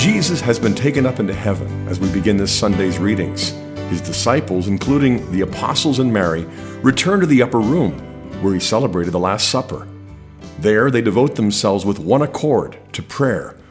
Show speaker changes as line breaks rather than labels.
Jesus has been taken up into heaven as we begin this Sunday's readings. His disciples, including the apostles and Mary, return to the upper room where he celebrated the Last Supper. There, they devote themselves with one accord to prayer